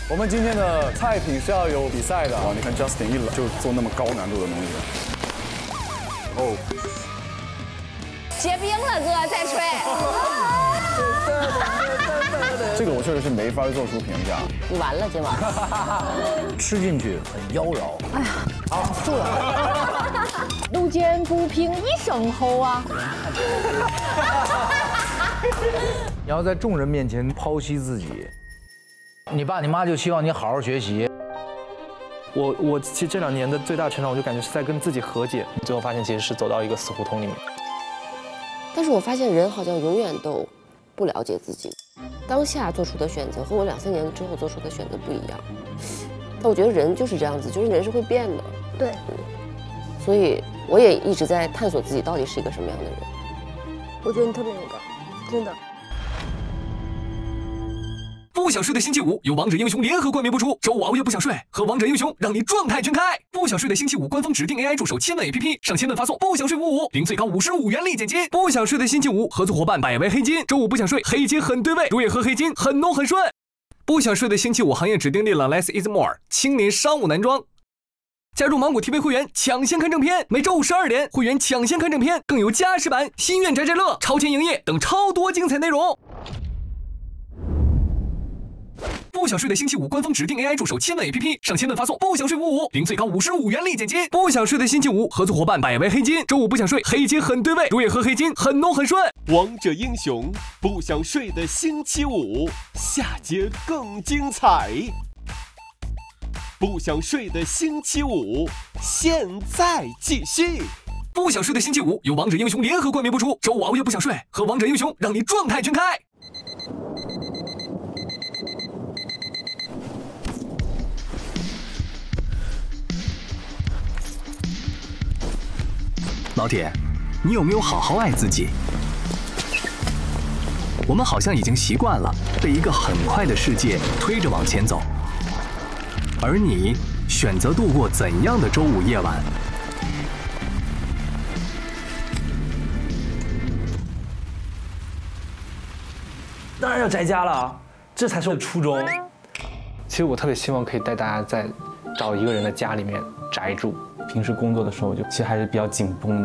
我们今天的菜品是要有比赛的。你看 Justin 一就做那么高难度的东西。哦， 结冰了，哥，再吹。 这个我确实是没法做出评价。 你完了，今晚。 吃进去很妖娆。 哎呀，好，住了。路见不平一声吼啊！ 你要在众人面前剖析自己，你爸你妈就希望你好好学习。 我其实这2年的最大成长，我就感觉是在跟自己和解，最后发现其实是走到一个死胡同里面。 但是我发现人好像永远都不了解自己，当下做出的选择和我2、3年之后做出的选择不一样。但我觉得人就是这样子，就是人是会变的。 对， 所以我也一直在探索自己到底是一个什么样的人。 我觉得你特别勇敢，真的。 不想睡的星期五由王者英雄联合冠名播出，周五熬夜不想睡，和王者英雄让你状态全开。不想睡的星期五官方指定 AI 助手千问 APP， 上千问发送不想睡55，领最高55元立减金。不想睡的星期五合作伙伴百威黑金，周五不想睡，黑金很对味，如也喝黑金很浓很顺。不想睡的星期五行业指定丽朗 Less is More 青年商务男装。加入芒果 TV 会员，抢先看正片，每周五12点，会员抢先看正片，更有加时版、心愿宅宅乐、超前营业等超多精彩内容。不想睡的星期五官方指定 AI 助手千问 APP， 上千问发送不想睡55，领最高55元立减金。不想睡的星期五合作伙伴百威黑金，周五不想睡，黑金很对味，如也喝黑金很浓很顺。 王者英雄不想睡的星期五，下节更精彩。不想睡的星期五，现在继续。 不想睡的星期五由王者英雄联合冠名播出，周五熬夜不想睡，和王者英雄让你状态全开。 老铁，你有没有好好爱自己？我们好像已经习惯了被一个很快的世界推着往前走，而你选择度过怎样的周五夜晚？ 当然要宅家了啊，这才是我初衷。其实我特别希望可以带大家在找一个人的家里面宅住。平时工作的时候就其实还是比较紧绷的。